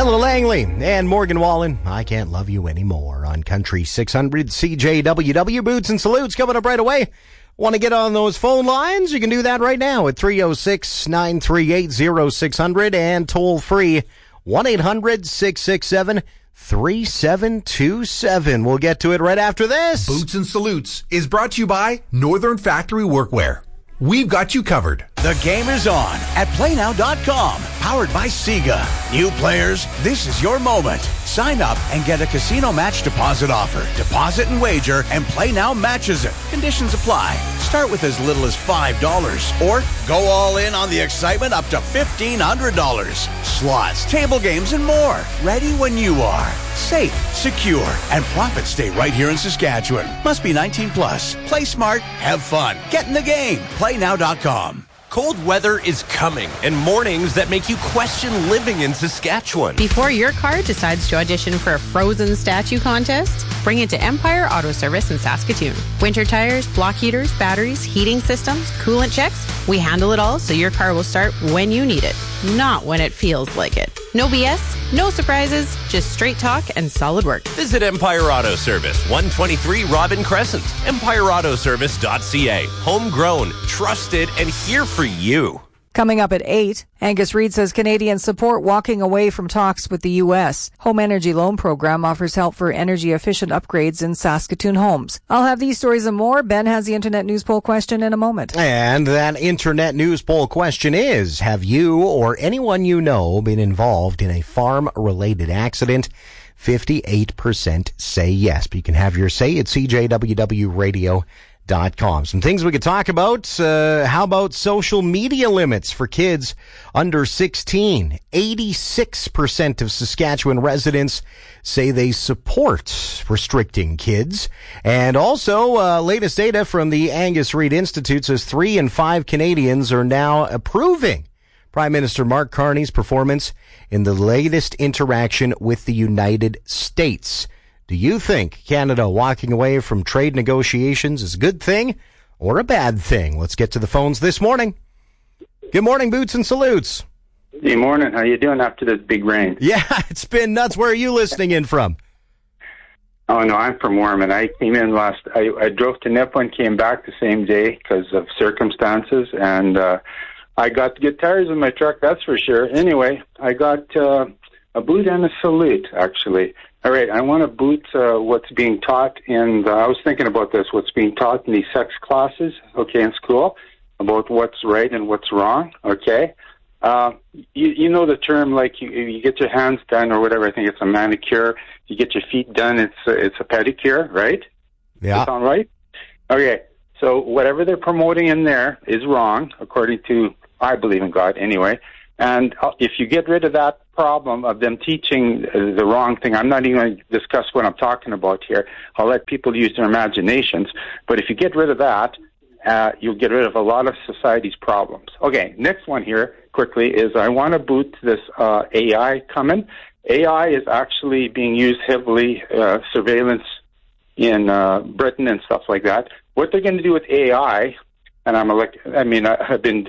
Ella Langley and Morgan Wallen, I Can't Love You Anymore on Country 600 CJWW. Boots and Salutes coming up right away. Want to get on those phone lines? You can do that right now at 306-938-0600 and toll free 1-800-667-3727. We'll get to it right after this. Boots and Salutes is brought to you by Northern Factory Workwear. We've got you covered. The game is on at PlayNow.com, powered by Sega. New players, this is your moment. Sign up and get a casino match deposit offer. Deposit and wager, and PlayNow matches it. Conditions apply. Start with as little as $5, or go all in on the excitement up to $1,500. Slots, table games, and more. Ready when you are. Safe, secure, and profits stay right here in Saskatchewan. Must be 19 plus. Play smart, have fun. Get in the game. PlayNow.com. Cold weather is coming, and mornings that make you question living in Saskatchewan. Before your car decides to audition for a frozen statue contest, bring it to Empire Auto Service in Saskatoon. Winter tires, block heaters, batteries, heating systems, coolant checks, we handle it all so your car will start when you need it, not when it feels like it. No BS, no surprises, just straight talk and solid work. Visit Empire Auto Service, 123 Robin Crescent. EmpireAutoservice.ca. Homegrown, trusted, and here for you. Coming up at 8, Angus Reid says Canadians support walking away from talks with the U.S. Home Energy Loan Program offers help for energy-efficient upgrades in Saskatoon homes. I'll have these stories and more. Ben has the Internet News Poll question in a moment. And that Internet News Poll question is, have you or anyone you know been involved in a farm-related accident? 58% say yes. But you can have your say at CJWWradio.com. Some things we could talk about. How about social media limits for kids under 16? 86% of Saskatchewan residents say they support restricting kids. And also, latest data from the Angus Reid Institute says 3 in 5 Canadians are now approving Prime Minister Mark Carney's performance in the latest interaction with the United States. Do you think Canada walking away from trade negotiations is a good thing or a bad thing? Let's get to the phones this morning. Good morning, Boots and Salutes. Good morning. How you doing after this big rain? Yeah, it's been nuts. Where are you listening in from? Oh, no, I'm from Warman. I came in I drove to Nipawin, came back the same day because of circumstances, and I got to get tires in my truck, that's for sure. Anyway, I got a boot and a salute, actually. All right, I want to boot what's being taught I was thinking about this, what's being taught in these sex classes, okay, in school, about what's right and what's wrong, okay? You know the term, like you get your hands done or whatever, I think it's a manicure. You get your feet done, it's a pedicure, right? Yeah. That sound right? Okay, so whatever they're promoting in there is wrong, according to, I believe in God anyway. And if you get rid of that problem of them teaching the wrong thing, I'm not even going to discuss what I'm talking about here. I'll let people use their imaginations. But if you get rid of that, you'll get rid of a lot of society's problems. Okay, next one here, quickly, is I want to boot this AI coming. AI is actually being used heavily, surveillance in Britain and stuff like that. What they're going to do with AI, and I've been...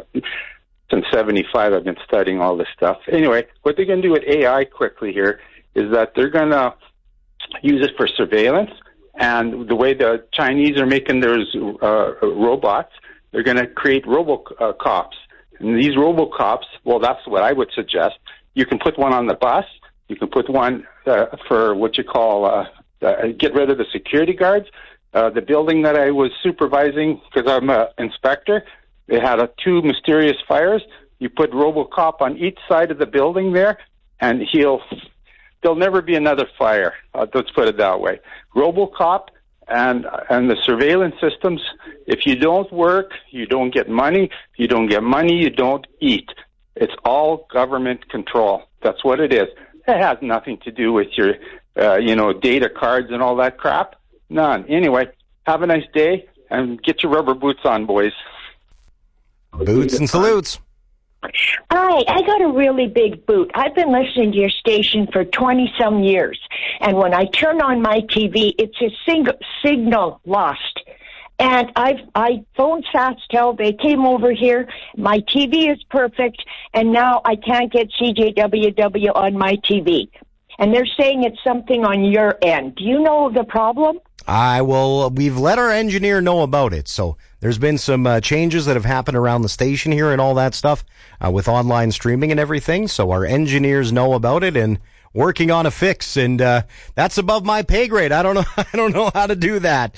Since 75, I've been studying all this stuff. Anyway, what they're going to do with AI quickly here is that they're going to use it for surveillance. And the way the Chinese are making their robots, they're going to create robocops. And these robocops, well, that's what I would suggest. You can put one on the bus. You can put one for what you call get rid of the security guards. The building that I was supervising, because I'm an inspector, they had 2 mysterious fires. You put RoboCop on each side of the building there, and there'll never be another fire. Let's put it that way. RoboCop and the surveillance systems, if you don't work, you don't get money. If you don't get money, you don't eat. It's all government control. That's what it is. It has nothing to do with your, data cards and all that crap. None. Anyway, have a nice day, and get your rubber boots on, boys. Boots and Salutes. Hi, I got a really big boot. I've been listening to your station for 20-some years, and when I turn on my TV, it's a signal lost. And I phoned Fastel. They came over here. My TV is perfect, and now I can't get CJWW on my TV. And they're saying it's something on your end. Do you know the problem? We've let our engineer know about it. So there's been some changes that have happened around the station here and all that stuff with online streaming and everything. So our engineers know about it and working on a fix. And that's above my pay grade. I don't know how to do that.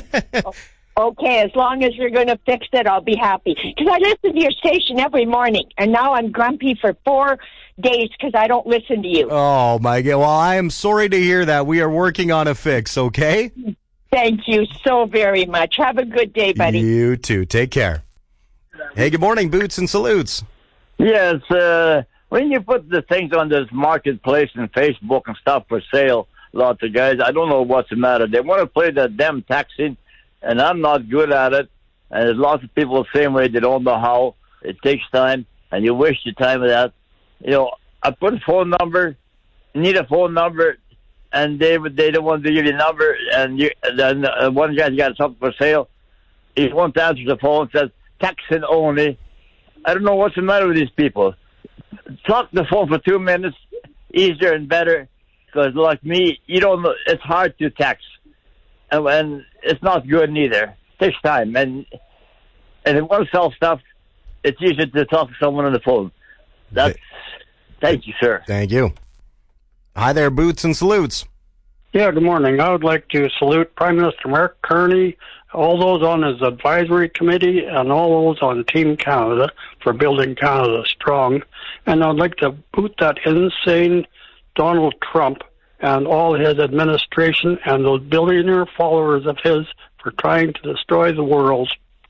Okay, as long as you're going to fix it, I'll be happy. Because I listen to your station every morning, and now I'm grumpy for 4 days because I don't listen to you. Oh, my God. Well, I am sorry to hear that. We are working on a fix, okay? Thank you so very much. Have a good day, buddy. You too. Take care. Hey, good morning, Boots and Salutes. Yes, when you put the things on this marketplace and Facebook and stuff for sale, lots of guys, I don't know what's the matter. They want to play the damn taxi, and I'm not good at it. And there's lots of people the same way. They don't know how. It takes time, and you waste your time with that. You know, I put a phone number, need a phone number, and they don't want to give you a number. And then one guy's got something for sale. He won't answer the phone, says, texting only. I don't know what's the matter with these people. Talk the phone for 2 minutes, easier and better, because like me, you don't know, it's hard to text. And it's not good neither. It takes time. And if you want to sell stuff, it's easier to talk to someone on the phone. Thank you, sir. Thank you. Hi there, Boots and Salutes. Yeah, good morning. I would like to salute Prime Minister Mark Carney, all those on his advisory committee, and all those on Team Canada for building Canada strong. And I'd like to boot that insane Donald Trump and all his administration and those billionaire followers of his for trying to destroy the world.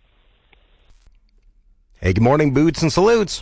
Hey, good morning, Boots and Salutes.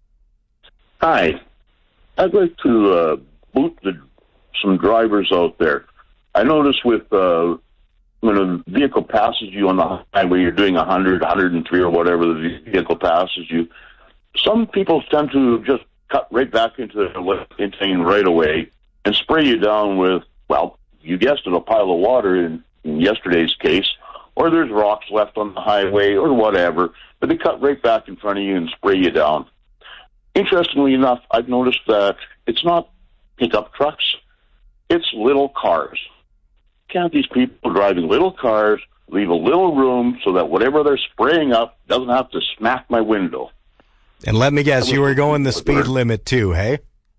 Hi. I'd like to boot some drivers out there. I notice with when a vehicle passes you on the highway, you're doing 100, 103 or whatever the vehicle passes you, some people tend to just cut right back into the lane right away and spray you down with, well, you guessed it, a pile of water in yesterday's case, or there's rocks left on the highway or whatever, but they cut right back in front of you and spray you down. Interestingly enough, I've noticed that it's not pickup trucks, it's little cars. Can't these people driving little cars leave a little room so that whatever they're spraying up doesn't have to smack my window? And let me guess, you were going the speed limit too, hey?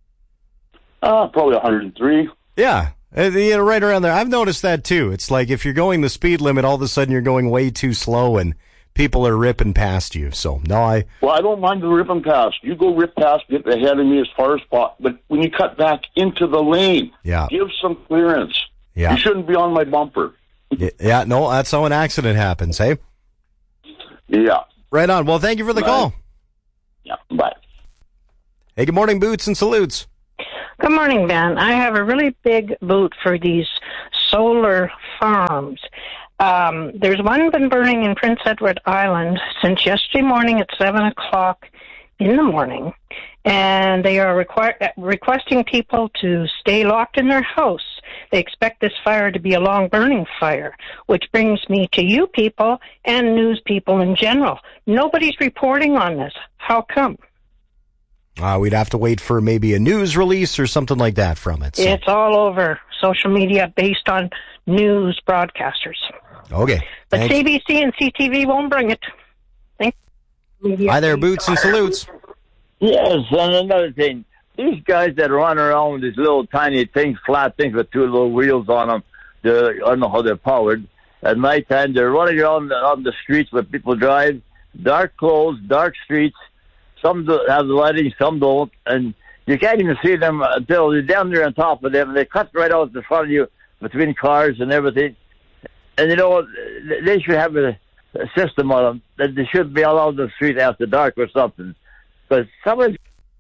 Probably 103. Yeah, right around there. I've noticed that too. It's like if you're going the speed limit, all of a sudden you're going way too slow and people are ripping past you. So, no, Well, I don't mind the ripping past. You go rip past, get ahead of me as far as possible. But when you cut back into the lane, give some clearance. Yeah. You shouldn't be on my bumper. Yeah, no, that's how an accident happens, hey? Yeah. Right on. Well, thank you for the call. Yeah, bye. Hey, good morning, Boots and Salutes. Good morning, Ben. I have a really big boot for these solar farms. There's one been burning in Prince Edward Island since yesterday morning at 7 o'clock in the morning, and they are requesting people to stay locked in their house. They expect this fire to be a long-burning fire, which brings me to you people and news people in general. Nobody's reporting on this. How come? We'd have to wait for maybe a news release or something like that from it. So. It's all over social media based on news broadcasters. Okay. But CBC and CTV won't bring it. Thank you. Hi there, Boots and Salutes. Yes, and another thing. These guys that run around with these little tiny things, flat things with two little wheels on them, I don't know how they're powered. At nighttime, they're running around on the streets where people drive, dark clothes, dark streets. Some have the lighting, some don't, and you can't even see them until you're down there on top of them, and they cut right out in front of you between cars and everything. And you know, they should have a system on them that they shouldn't be allowed in the street after dark or something. But someone.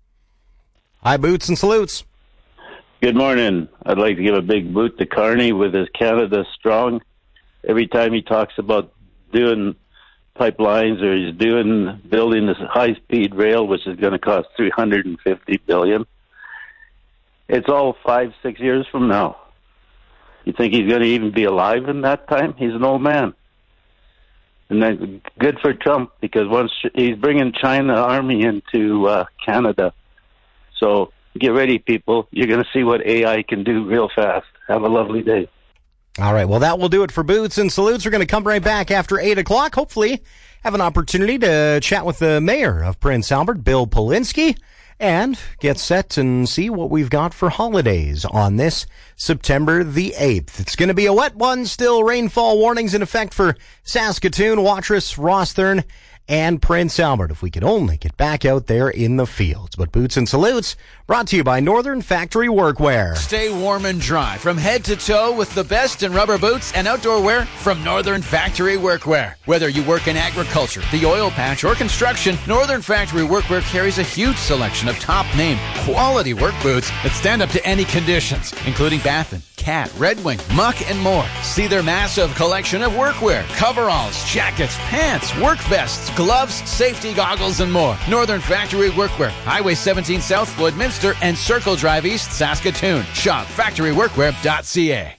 Hi, Boots and Salutes. Good morning. I'd like to give a big boot to Carney with his Canada Strong. Every time he talks about doing pipelines or he's building this high-speed rail, which is going to cost $350 billion, it's all 5-6 years from now. You think he's going to even be alive in that time? He's an old man. And then good for Trump, because once he's bringing China army into Canada. So get ready, people. You're going to see what AI can do real fast. Have a lovely day. All right, well, that will do it for Boots and Salutes. We're going to come right back after 8 o'clock. Hopefully have an opportunity to chat with the mayor of Prince Albert, Bill Polinsky, and get set and see what we've got for holidays on this September the 8th. It's going to be a wet one still. Rainfall warnings in effect for Saskatoon, Watrous, Rosthern, and Prince Albert. If we could only get back out there in the fields. But Boots and Salutes brought to you by Northern Factory Workwear. Stay warm and dry from head to toe with the best in rubber boots and outdoor wear from Northern Factory Workwear. Whether you work in agriculture, the oil patch, or construction, Northern Factory Workwear carries a huge selection of top-name, quality work boots that stand up to any conditions, including Baffin, Cat, Red Wing, Muck, and more. See their massive collection of workwear, coveralls, jackets, pants, work vests, gloves, safety goggles, and more. Northern Factory Workwear, Highway 17 South, Floydminster, and Circle Drive East, Saskatoon. Shop factoryworkwear.ca.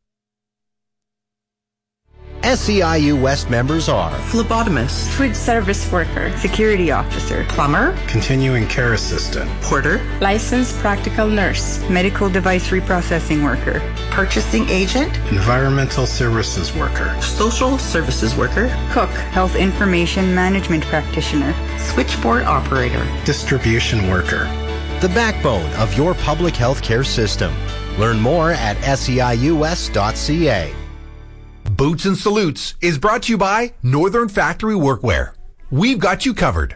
SEIU West members are phlebotomist, food service worker, security officer, plumber, continuing care assistant, porter, licensed practical nurse, medical device reprocessing worker, purchasing agent, environmental services worker, social services worker, cook, health information management practitioner, switchboard operator, distribution worker. The backbone of your public health care system. Learn more at seius.ca. Boots and Salutes is brought to you by Northern Factory Workwear. We've got you covered.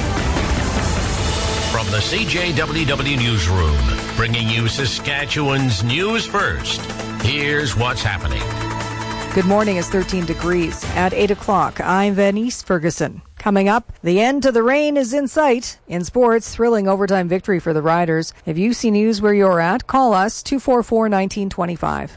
From the CJWW Newsroom, bringing you Saskatchewan's news first. Here's what's happening. Good morning. It's 13 degrees. At 8 o'clock, I'm Venice Ferguson. Coming up, the end to the rain is in sight. In sports, thrilling overtime victory for the Riders. If you see news where you're at, call us 244-1925.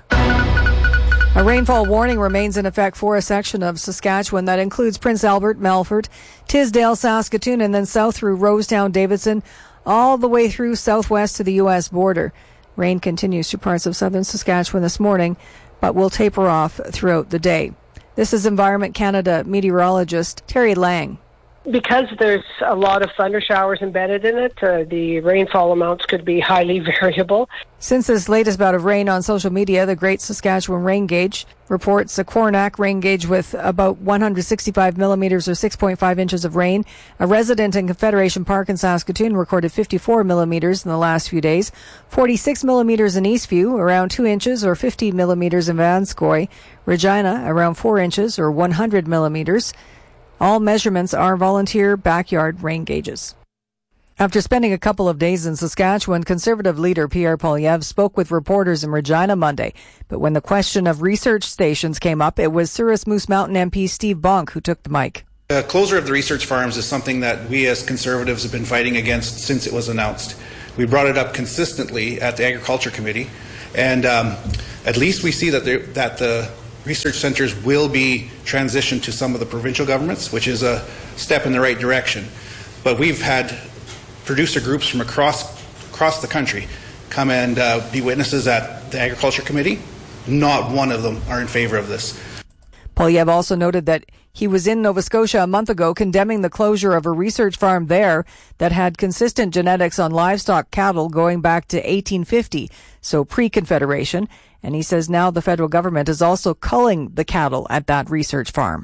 A rainfall warning remains in effect for a section of Saskatchewan that includes Prince Albert, Melfort, Tisdale, Saskatoon, and then south through Rosetown, Davidson, all the way through southwest to the U.S. border. Rain continues through parts of southern Saskatchewan this morning, but will taper off throughout the day. This is Environment Canada meteorologist Terry Lang. Because there's a lot of thunder showers embedded in it, the rainfall amounts could be highly variable. Since this latest bout of rain on social media, the Great Saskatchewan Rain Gauge reports a Coronach rain gauge with about 165 millimeters or 6.5 inches of rain. A resident in Confederation Park in Saskatoon recorded 54 millimeters in the last few days, 46 millimeters in Eastview, around 2 inches or 50 millimeters in Vanscoy, Regina, around 4 inches or 100 millimeters. All measurements are volunteer backyard rain gauges. After spending a couple of days in Saskatchewan, Conservative leader Pierre Poilievre spoke with reporters in Regina Monday. But when the question of research stations came up, it was Souris Moose Mountain MP Steve Bonk who took the mic. The closure of the research farms is something that we as Conservatives have been fighting against since it was announced. We brought it up consistently at the Agriculture Committee, and at least we see that the research centres will be transitioned to some of the provincial governments, which is a step in the right direction. But we've had producer groups from across the country come and be witnesses at the Agriculture Committee. Not one of them are in favour of this. Poilievre also noted that he was in Nova Scotia a month ago condemning the closure of a research farm there that had consistent genetics on livestock cattle going back to 1850, so pre-Confederation. And he says now the federal government is also culling the cattle at that research farm.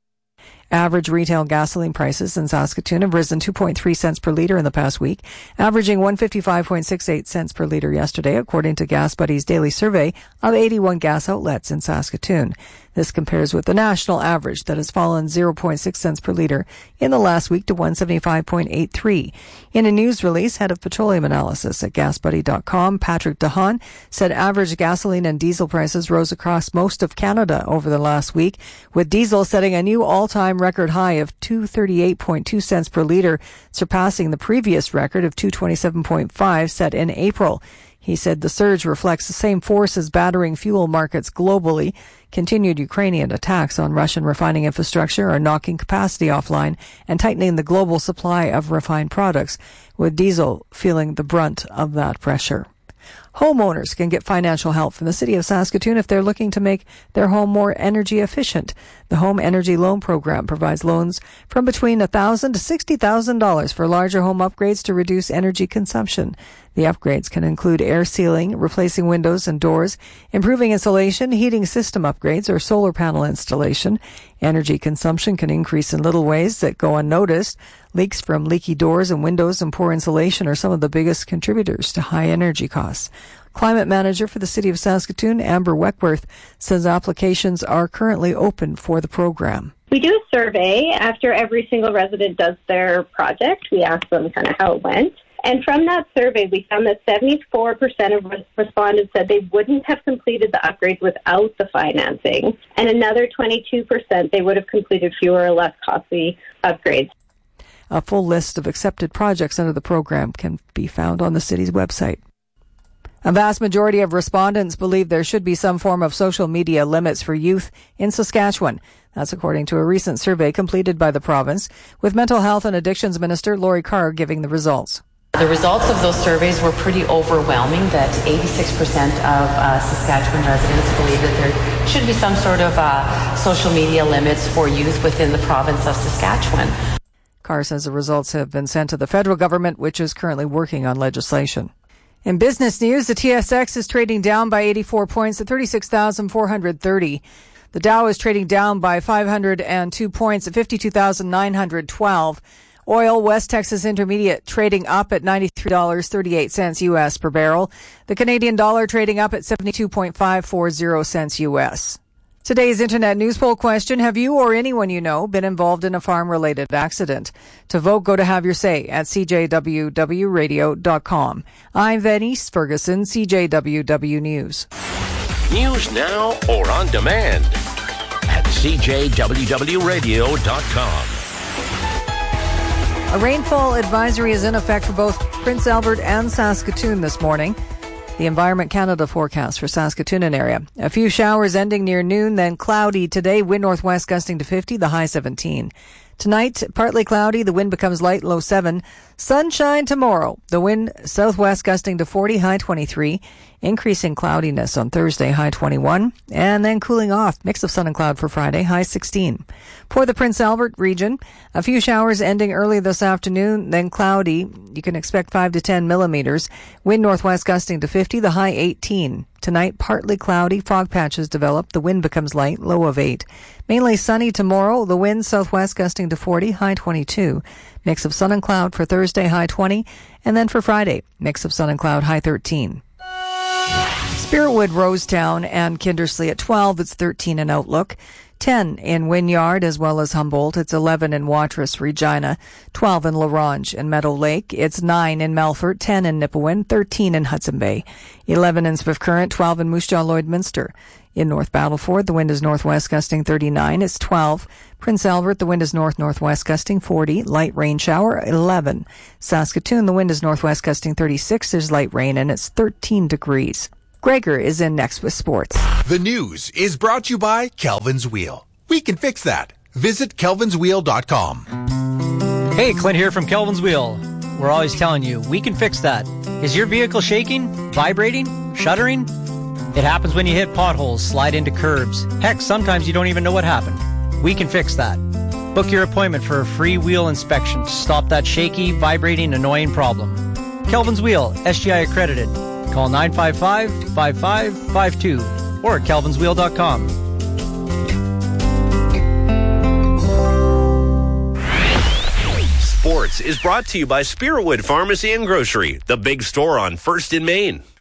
Average retail gasoline prices in Saskatoon have risen 2.3 cents per litre in the past week, averaging 155.68 cents per litre yesterday, according to Gas Buddy's daily survey of 81 gas outlets in Saskatoon. This compares with the national average that has fallen 0.6 cents per litre in the last week to 175.83. In a news release, head of petroleum analysis at GasBuddy.com, Patrick DeHaan, said average gasoline and diesel prices rose across most of Canada over the last week, with diesel setting a new all-time record high of 238.2 cents per litre, surpassing the previous record of 227.5 set in April. He said the surge reflects the same forces battering fuel markets globally. Continued Ukrainian attacks on Russian refining infrastructure are knocking capacity offline and tightening the global supply of refined products, with diesel feeling the brunt of that pressure. Homeowners can get financial help from the City of Saskatoon if they're looking to make their home more energy efficient. The Home Energy Loan Program provides loans from between $1,000 to $60,000 for larger home upgrades to reduce energy consumption. The upgrades can include air sealing, replacing windows and doors, improving insulation, heating system upgrades, or solar panel installation. Energy consumption can increase in little ways that go unnoticed. Leaks from leaky doors and windows and poor insulation are some of the biggest contributors to high energy costs. Climate Manager for the City of Saskatoon, Amber Weckworth, says applications are currently open for the program. We do a survey after every single resident does their project. We ask them kind of how it went. And from that survey, we found that 74% of respondents said they wouldn't have completed the upgrades without the financing. And another 22% they would have completed fewer or less costly upgrades. A full list of accepted projects under the program can be found on the city's website. A vast majority of respondents believe there should be some form of social media limits for youth in Saskatchewan. That's according to a recent survey completed by the province, with Mental Health and Addictions Minister Lori Carr giving the results. The results of those surveys were pretty overwhelming, that 86% of Saskatchewan residents believe that there should be some sort of social media limits for youth within the province of Saskatchewan. Carr says the results have been sent to the federal government, which is currently working on legislation. In business news, the TSX is trading down by 84 points at 36,430. The Dow is trading down by 502 points at 52,912. Oil, West Texas Intermediate, trading up at $93.38 U.S. per barrel. The Canadian dollar trading up at 72.540 cents U.S. Today's Internet News Poll question, have you or anyone you know been involved in a farm-related accident? To vote, go to Have Your Say at cjwwradio.com. I'm Venice Ferguson, CJWW News. News now or on demand at cjwwradio.com. A rainfall advisory is in effect for both Prince Albert and Saskatoon this morning. The Environment Canada forecast for Saskatoon and area. A few showers ending near noon, then cloudy today. Wind northwest gusting to 50, the high 17. Tonight, partly cloudy. The wind becomes light, low 7. Sunshine tomorrow. The wind southwest gusting to 40, high 23. Increasing cloudiness on Thursday, high 21. And then cooling off. Mix of sun and cloud for Friday, high 16. For the Prince Albert region, a few showers ending early this afternoon, then cloudy. You can expect 5 to 10 millimeters. Wind northwest gusting to 50, the high 18. Tonight, partly cloudy, fog patches develop. The wind becomes light, low of 8. Mainly sunny tomorrow. The wind southwest gusting to 40, high 22. Mix of sun and cloud for Thursday, high 20. And then for Friday, mix of sun and cloud, high 13. Spiritwood, Rosetown, and Kindersley at 12. It's 13 in Outlook. 10 in Wynyard as well as Humboldt. It's 11 in Watrous, Regina. 12 in La Ronge and Meadow Lake. It's 9 in Melfort. 10 in Nipawin. 13 in Hudson Bay. 11 in Swift Current. 12 in Moose Jaw, Lloydminster. In North Battleford, the wind is northwest gusting 39. It's 12. Prince Albert, the wind is north-northwest gusting 40. Light rain shower, 11. Saskatoon, the wind is northwest gusting 36. There's light rain and it's 13 degrees. Gregor is in next with sports. The news is brought to you by Kelvin's Wheel. We can fix that. Visit kelvinswheel.com. Hey, Clint here from Kelvin's Wheel. We're always telling you, we can fix that. Is your vehicle shaking, vibrating, shuddering? It happens when you hit potholes, slide into curbs. Heck, sometimes you don't even know what happened. We can fix that. Book your appointment for a free wheel inspection to stop that shaky, vibrating, annoying problem. Kelvin's Wheel, SGI accredited. Call 955-5552 or at kelvinswheel.com. Sports is brought to you by Spiritwood Pharmacy and Grocery, the big store on 1st in Main.